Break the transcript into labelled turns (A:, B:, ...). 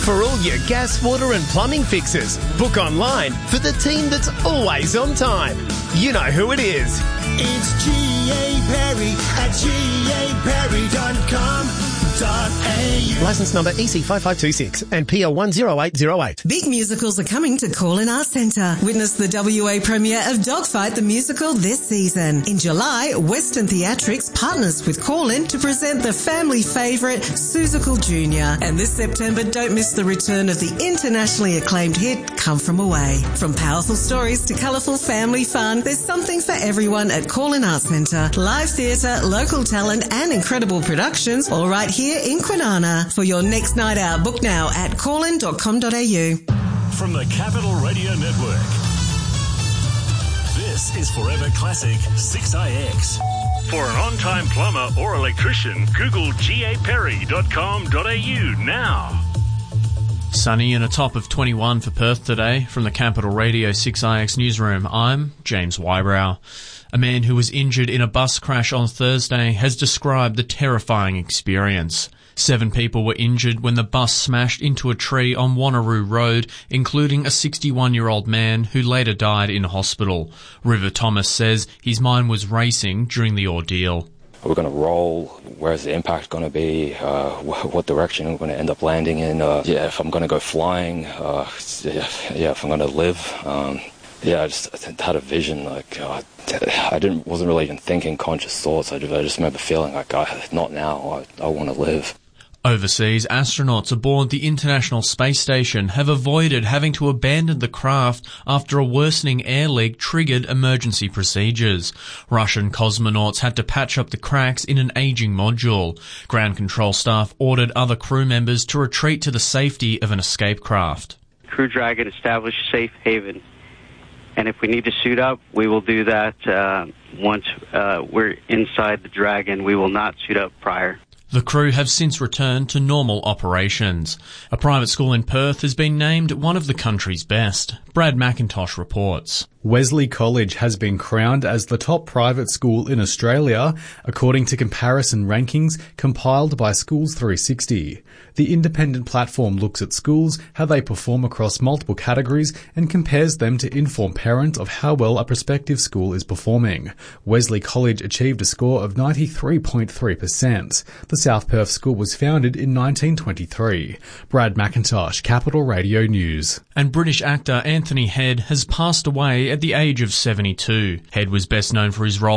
A: For all your gas, water and plumbing fixes, book online for the team that's always on time. You know who it is.
B: It's G.A. Perry at gaperry.com.au.
A: Licence number EC5526 and PL 10808.
C: Big musicals are coming to Call-In Arts Centre. Witness the WA premiere of Dogfight the Musical this season. In July, Western Theatrics partners with Call-In to present the family favourite Seussical Jr. And this September, don't miss the return of the internationally acclaimed hit Come From Away. From powerful stories to colourful family fun, there's something for everyone at Call-In Arts Centre. Live theatre, local talent and incredible productions all right here in Kwinana. For your next night out, book now at callin.com.au.
D: From the Capital Radio Network, this is Forever Classic 6IX. For an on-time plumber or electrician, Google gaperry.com.au now.
E: Sunny and a top of 21 for Perth today. From the Capital Radio 6IX newsroom, I'm James Wybrow. A man who was injured in a bus crash on Thursday has described the terrifying experience. 7 people were injured when the bus smashed into a tree on Wanneroo Road, including a 61-year-old man who later died in hospital. River Thomas says his mind was racing during the ordeal.
F: We're going to roll. Where's the impact going to be? What direction we're going to end up landing in? If I'm going to go flying. If I'm going to live. I just had a vision. Wasn't really even thinking conscious thoughts. I just remember feeling like, not now. I want to live.
E: Overseas, astronauts aboard the International Space Station have avoided having to abandon the craft after a worsening air leak triggered emergency procedures. Russian cosmonauts had to patch up the cracks in an aging module. Ground control staff ordered other crew members to retreat to the safety of an escape craft.
G: Crew Dragon established safe haven. And if we need to suit up, we will do that once we're inside the Dragon. We will not suit up prior.
E: The crew have since returned to normal operations. A private school in Perth has been named one of the country's best. Brad McIntosh reports.
H: Wesley College has been crowned as the top private school in Australia, according to comparison rankings compiled by Schools 360. The independent platform looks at schools, how they perform across multiple categories, and compares them to inform parents of how well a prospective school is performing. Wesley College achieved a score of 93.3%. The South Perth School was founded in 1923. Brad McIntosh, Capital Radio News.
E: And British actor Anthony Head has passed away at the age of 72. Head was best known for his role